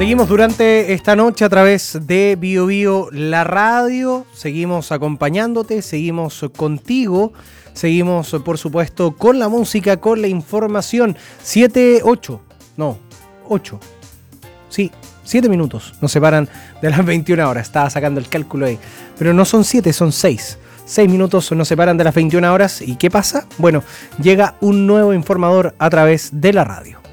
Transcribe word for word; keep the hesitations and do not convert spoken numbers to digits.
Seguimos durante esta noche a través de Bio Bio, la radio. Seguimos acompañándote, seguimos contigo. Seguimos, por supuesto, con la música, con la información. Siete, ocho, no, ocho. Sí, siete minutos nos separan de las veintiuna horas. Estaba sacando el cálculo ahí. Pero no son siete, son seis. Seis minutos nos separan de las veintiuna horas. ¿Y qué pasa? Bueno, llega un nuevo informador a través de la radio.